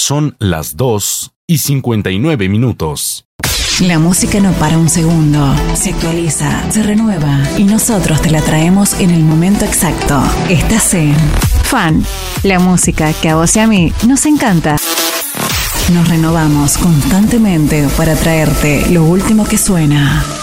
Son las 2:59. La música no para un segundo, se actualiza, se renueva y nosotros te la traemos en el momento exacto. Estás en Fan, la música que a vos y a mí nos encanta. Nos renovamos constantemente para traerte lo último que suena.